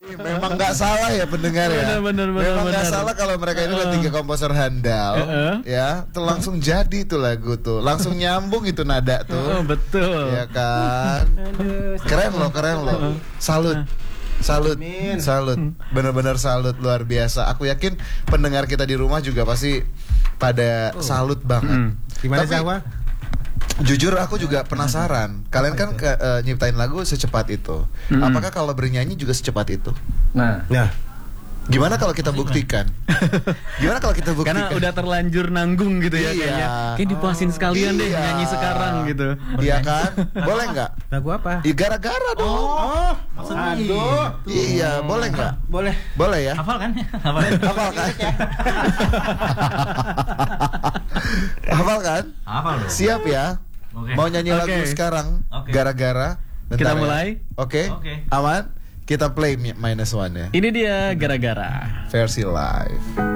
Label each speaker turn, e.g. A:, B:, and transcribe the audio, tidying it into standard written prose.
A: Memang nggak salah ya pendengar ya.
B: Benar.
A: Memang nggak salah kalau mereka ini udah 3 komposer handal, ya. Tuh langsung jadi tuh lagu tuh, langsung nyambung itu nada tuh.
B: Betul.
A: Ya kan. Keren loh. Salut. Benar-benar salut, luar biasa. Aku yakin pendengar kita di rumah juga pasti pada salut banget.
C: Gimana
A: Tapi,
C: Jawa?
A: jujur aku juga penasaran. Kalian kan nyiptain lagu secepat itu. Apakah kalau bernyanyi juga secepat itu?
B: Nah,
A: Gimana kalau kita buktikan?
B: karena udah terlanjur nanggung gitu ya
A: Iya.
B: kayaknya. Kayak dipuasin sekalian deh
A: Iya.
B: nyanyi sekarang gitu.
A: Iya kan? Boleh nggak?
C: Lagu apa?
A: Gara-gara dong.
C: Aduh.
A: Iya, boleh nggak?
C: Boleh.
A: Boleh ya?
D: Hafal kan?
A: Hafal kan? Hafal kan?
D: Hafal loh.
A: Siap ya?
D: Oke.
A: Mau nyanyi lagu
B: Oke.
A: sekarang?
D: Oke.
A: Gara-gara. Bentar
B: Kita
A: ya.
B: mulai?
A: Oke.
D: Oke.
A: Aman? Kita play -1 ya.
B: Ini dia gara-gara.
A: Versi live.